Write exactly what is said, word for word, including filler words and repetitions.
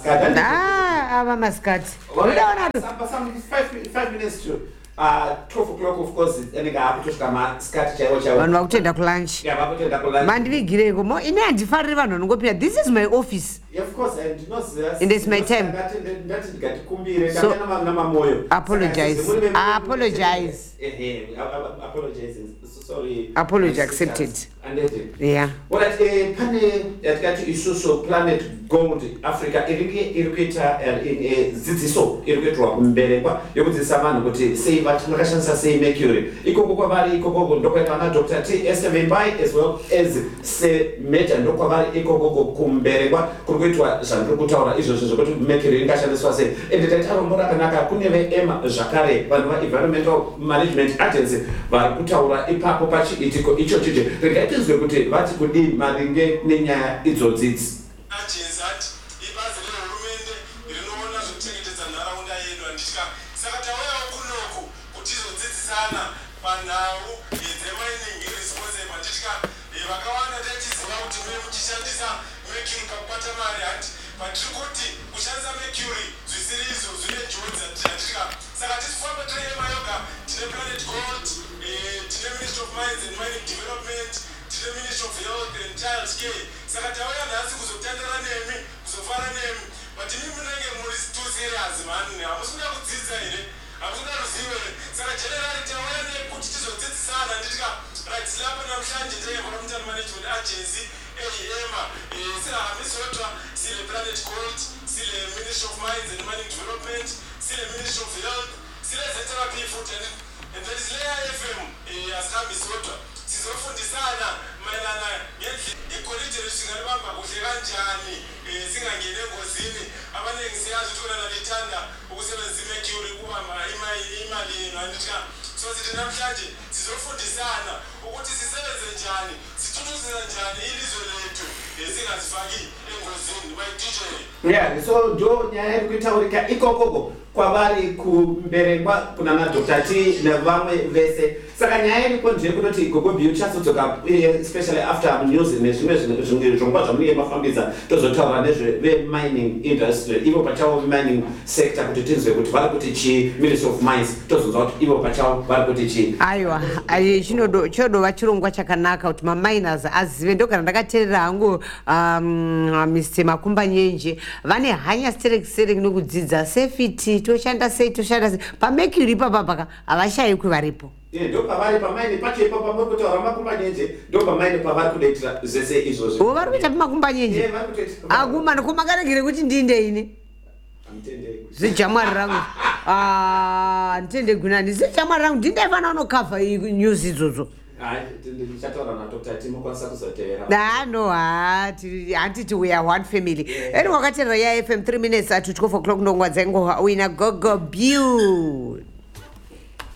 maskati. Ah, ava maskati. Udaona tu. Some some five five minutes to uh twelve o'clock of course enega hapo kusvika maskati chaiwo chaiwo. Vanhu vakutenda kulunch. Yeah, vakutenda kulunch. Mandivigireko mo ine handifariri vanhu vanongopinda. This is my office. Yeah, of course, and you know, and it's my time. So apologize. Apologize. Apologize. Sorry. Apology accepted. Yeah. Well, at a pane at isuso planet gold Africa irike irikuita in zidziso irikuitwa kumberekwa yokuti samana kuti sei vatu vakashandisa sei mercury ikoko kwavari ikoko ndokwaita na Doctor T Esther Mbai as well as se meta ndokwavari ikoko kumberekwa kurikuitwa zvandiri kutaura izvo zvokuti mercury ingashandiswa sei ende taitarombora kanaka kune veema zvakare vanhu va-environmental management agency vari kutaura ipapo pachiitiko ichocho regaitizwe kuti vati kudii maringe nenyaya idzodzidzi. Agency ati ibazi rehurumende rinoona zvekuchengetedza nharaunda yedu handitya saka tauyawo kunoku kuti izodzidzisana panhau dzemining irresponsible handitya vakawanda taichiziva kuti mune muchishandisa mercury kakubata mari hati patiri kuti kushandisa mercury zvisiri izvo zvine njodzi handitya saka tisifamba tineema yoga tine planet gold tine ministry of mines and mining development tine ministry of health and child care saka tauya nhasi kuzotandara nemi kuzofara nemi but imi munenge muri too serious mani hamusina kudzidza here hamusina ruzivo here saka generally tauya nekuti tizodzidzisana nditika right silapa namushanje ndenge-environmental management agency eema sile hamisotwa sile planet gold sile ministry of mines and mining development sile ministry of health sile zetherapy food and and there is layer F M asihambisotwa sizofundisana mayelana igolide risingabamba kuhle kanjani singangene engozini abaningi siyazi ukuthi wena nalithanda ukusebenzisa imercury kubamba imali yenu anditha so sithi namhlanje sizofundisana ukuthi sisebenze njani sithuthuzela njani ilizwe lethu singazifaki engozini bayititshe. Yeah, so ndo nyaya irikuitaurika ikokoko kwavari kumberekwa kuna na Doctor T nevamwe vese saka nyaya iriko nje kunoti ikoko biu chasodzoka especially after news nezvimwe zvirongwa zvamunenge mafambidza tozotaura nezve-mining industry ivo pachavo mining sector kuti tinzwe kuti vari kuti chii ministry of mines tozonzwa kuti ivo pachavo vari kuti chii. Aiwa chinodova chirongwa chakanaka kuti maminers azive ndokana ndakateerera hangu um, Mister Makumba Nyenje vane hanya stereki nokudzidza safety toshanda sei toshanda sei pamercury papapaka havashayikwi varipo. ndo pavari pamaine pacho ipapo pamuri kutaura Makumba Nyenje ndo pamaine pavari kudaitira zvese izvozvo. O vari kuita paMakumba Nyenje akumana komakaregere kuti ndinde ine zijamwari rangu nditende gunani zijamwari rangu ndindaifana unokavha news idzodzo. Ah, no, hatiti we are one family. Eri wakateerera ya F M three minutes at twelve o'clock ndongwa dzengo wina gogo biu.